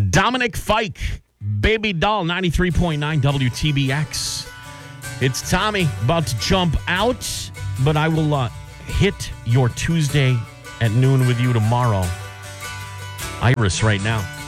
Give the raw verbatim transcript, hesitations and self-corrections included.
Dominic Fike, Baby Doll, ninety-three point nine W T B X. It's Tommy, about to jump out, but I will uh, hit your Tuesday at noon with you tomorrow. Iris right now.